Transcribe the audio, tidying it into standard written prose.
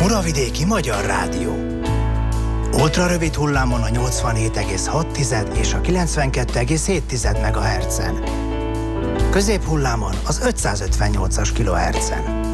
Muravidéki Magyar Rádió. Ultrarövid hullámon a 87,6 és a 92,7 MHz-en. Középhullámon az 558-as kHz-en.